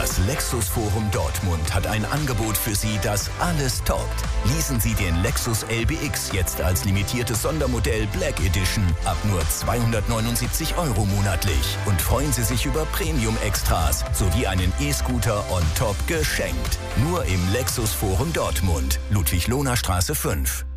Das Lexus Forum Dortmund hat ein Angebot für Sie, das alles toppt. Leasen Sie den Lexus LBX jetzt als limitiertes Sondermodell Black Edition ab nur 279 € monatlich und freuen Sie sich über Premium-Extras sowie einen E-Scooter on top geschenkt. Nur im Lexus Forum Dortmund, Ludwig-Lohner Straße 5.